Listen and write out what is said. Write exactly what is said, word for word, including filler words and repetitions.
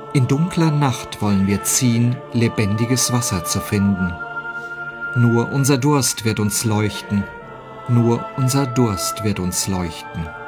In dunkler Nacht wollen wir ziehen, lebendiges Wasser zu finden. Nur unser Durst wird uns leuchten, nur unser Durst wird uns leuchten.